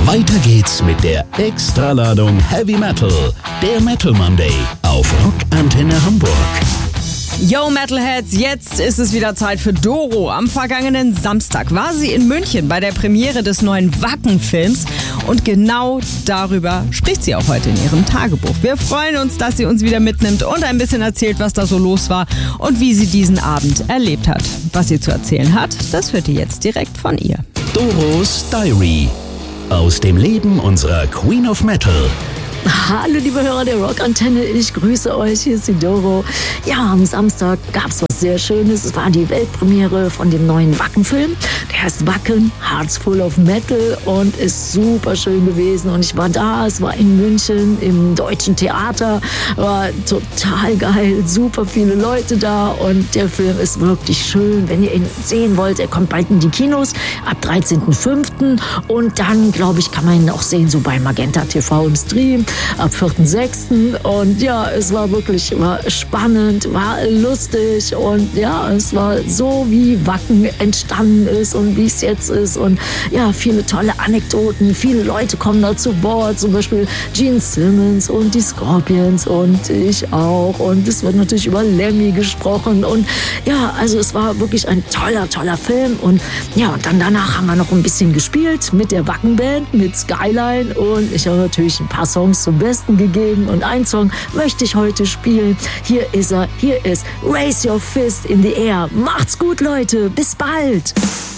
Weiter geht's mit der Extraladung Heavy Metal, der Metal Monday auf Rock Antenne Hamburg. Yo Metalheads, jetzt ist es wieder Zeit für Doro. Am vergangenen Samstag war sie in München bei der Premiere des neuen Wacken-Films und genau darüber spricht sie auch heute in ihrem Tagebuch. Wir freuen uns, dass sie uns wieder mitnimmt und ein bisschen erzählt, was da so los war und wie sie diesen Abend erlebt hat. Was sie zu erzählen hat, das hört ihr jetzt direkt von ihr. Doros Diary aus dem Leben unserer Queen of Metal. Hallo liebe Hörer der Rockantenne, ich grüße euch, hier ist die Doro. Ja, am Samstag gab es was sehr Schönes. Es war die Weltpremiere von dem neuen Wacken-Film. Der heißt Wacken, Hearts Full of Metal und ist super schön gewesen. Und ich war da, es war in München im Deutschen Theater, war total geil, super viele Leute da und der Film ist wirklich schön. Wenn ihr ihn sehen wollt, er kommt bald in die Kinos ab 13.05. und dann, glaube ich, kann man ihn auch sehen, so bei Magenta TV im Stream ab 4.6. Und ja, es war spannend, war lustig und ja, es war so, wie Wacken entstanden ist und wie es jetzt ist und ja, viele tolle Anekdoten, viele Leute kommen da zu Wort, zum Beispiel Gene Simmons und die Scorpions und ich auch und es wird natürlich über Lemmy gesprochen und ja, also es war wirklich ein toller Film und ja, und dann danach haben wir noch ein bisschen gespielt mit der Wacken-Band, mit Skyline und ich habe natürlich ein paar Songs zum Besten gegeben und einen Song möchte ich heute spielen. Hier ist er, hier ist Raise Your Fist in the Air. Macht's gut, Leute, bis bald!